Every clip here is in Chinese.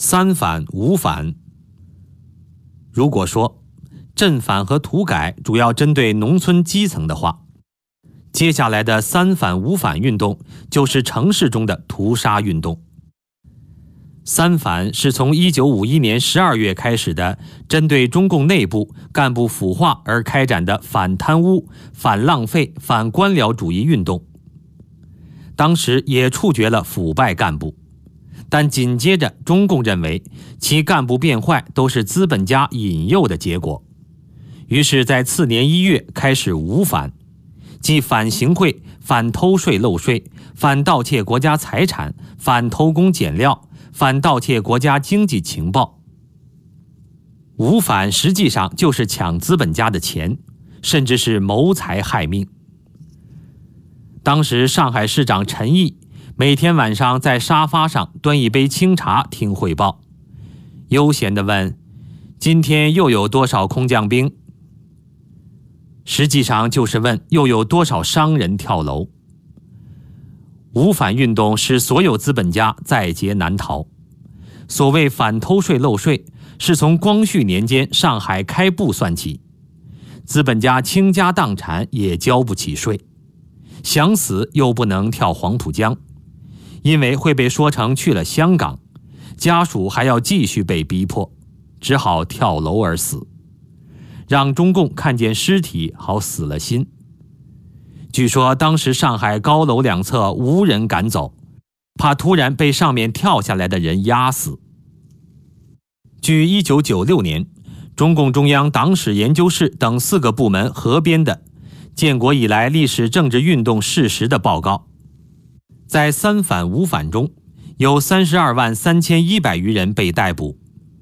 三反五反。如果说镇反和土改主要针对农村基层的话，接下来的三反五反运动就是城市中的屠杀运动。三反是从1951年12月开始的，针对中共内部干部腐化而开展的反贪污、反浪费、反官僚主义运动。当时也处决了腐败干部，但紧接着中共认为其干部变坏都是资本家引诱的结果，于是在次年1月开始五反，即反行贿、反偷税漏税、反盗窃国家财产、反偷工减料、反盗窃国家经济情报。五反实际上就是抢资本家的钱，甚至是谋财害命。当时上海市长陈毅每天晚上在沙发上端一杯清茶听汇报，悠闲地问：今天又有多少空降兵？实际上就是问又有多少商人跳楼。五反运动使所有资本家在劫难逃。所谓反偷税漏税，是从光绪年间上海开埠算起，资本家倾家荡产也交不起税，想死又不能跳黄浦江，因为会被说成去了香港，家属还要继续被逼迫，只好跳楼而死，让中共看见尸体好死了心。据说当时上海高楼两侧无人敢走，怕突然被上面跳下来的人压死。据1996年中共中央党史研究室等4个部门合编的建国以来历史政治运动事实的报告，在三反五反中有32万3100余人被逮捕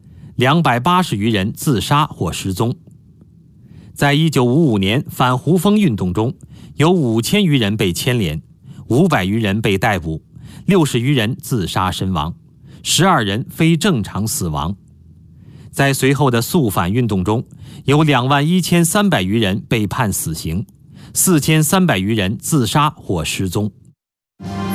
，280余人自杀或失踪。在1955年反胡风运动中，有5000余人被牵连，500余人被逮捕，60余人自杀身亡，12人非正常死亡。在随后的肃反运动中，有21300余人被判死刑，4300余人自杀或失踪。